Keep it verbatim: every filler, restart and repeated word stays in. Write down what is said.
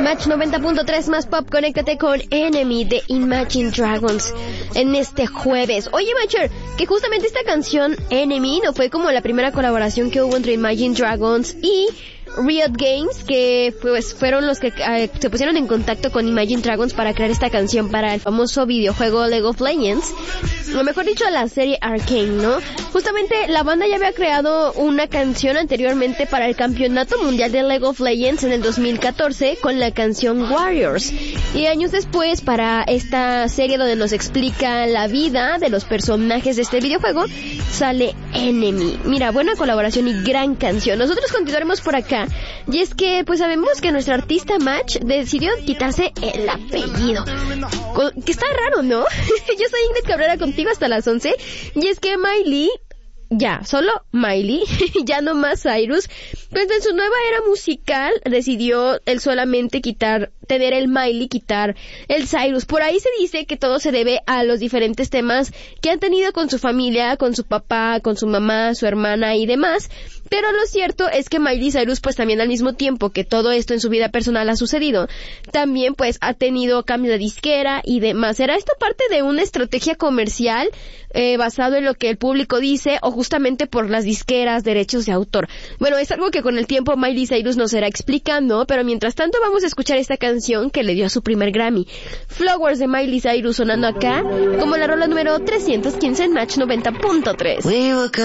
Match noventa punto tres más pop, conéctate con Enemy de Imagine Dragons en este jueves. Oye, Matcher, que justamente esta canción Enemy no fue como la primera colaboración que hubo entre Imagine Dragons y Riot Games, que pues fueron los que eh, se pusieron en contacto con Imagine Dragons para crear esta canción para el famoso videojuego League of Legends, o mejor dicho, la serie Arcane, ¿no? Justamente la banda ya había creado una canción anteriormente para el Campeonato Mundial de League of Legends en el dos mil catorce con la canción Warriors, y años después para esta serie donde nos explica la vida de los personajes de este videojuego sale Enemy. Mira, buena colaboración y gran canción. Nosotros continuaremos por acá. Y es que, pues sabemos que nuestra artista Match decidió quitarse el apellido. Que está raro, ¿no? Yo soy Ingrid Cabrera contigo hasta las once. Y es que Miley, ya, solo Miley, ya no más Cyrus, pues en su nueva era musical decidió él solamente quitar, tener el Miley, quitar el Cyrus. Por ahí se dice que todo se debe a los diferentes temas que han tenido con su familia, con su papá, con su mamá, su hermana y demás. Pero lo cierto es que Miley Cyrus, pues también al mismo tiempo que todo esto en su vida personal ha sucedido, también pues ha tenido cambio de disquera y demás. ¿Será esto parte de una estrategia comercial eh, basado en lo que el público dice o justamente por las disqueras, derechos de autor? Bueno, es algo que con el tiempo Miley Cyrus nos irá explicando, pero mientras tanto vamos a escuchar esta canción que le dio su primer Grammy. Flowers de Miley Cyrus sonando acá como la rola número trescientos quince en Match noventa punto tres.